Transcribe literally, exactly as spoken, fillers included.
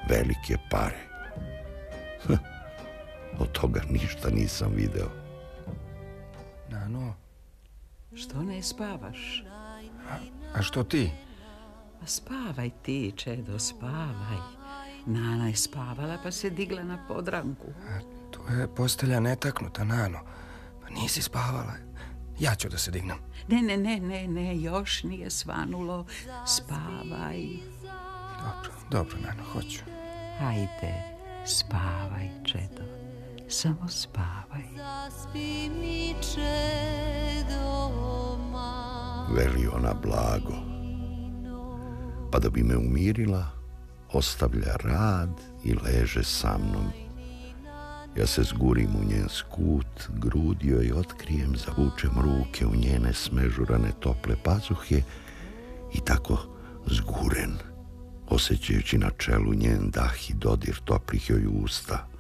velike pare. Od toga ništa nisam video. Nano, Što ne spavaš? a, a što ti? Pa spavaj ti, Čedo, spavaj. Nana je spavala pa se digla na podranku. A, tu je postelja netaknuta, Nano. Pa nisi spavala. Ja ću da se dignem. Ne, ne, ne, ne, ne, još nije svanulo. Spavaj. Dobro, dobro, Nano, hoću. Hajde, spavaj, Čedo. Samo spavaj. Zaspi mi, Čedo mali. Veli ona blago. Pa da bi me umirila, ostavlja rad i leže sa mnom. Ja se zgurim u njen skut, grud joj otkrijem, zavučem ruke u njene smežurane tople pazuhe i tako zguren, osjećajući na čelu njen dah i dodir toplih joj usta.